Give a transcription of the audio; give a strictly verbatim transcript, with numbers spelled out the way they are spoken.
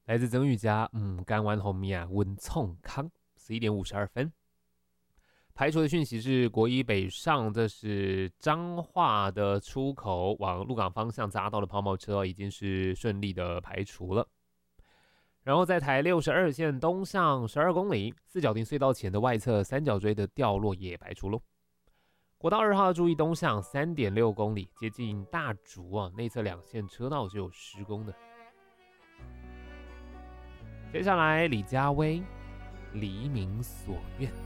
来自曾玉佳，嗯，干完红米啊，温冲康，十一点五十二分。排除的讯息是国一北上，这是彰化的出口往鹿港方向匝道的抛锚车、哦、已经是顺利的排除了。然后在台六十二线东上十二公里，四角亭隧道前的外侧三角锥的掉落也排除喽。国道二号注意东向 三点六公里，接近大竹啊，内侧两线车道是有施工的。接下来李佳薇，黎明所愿。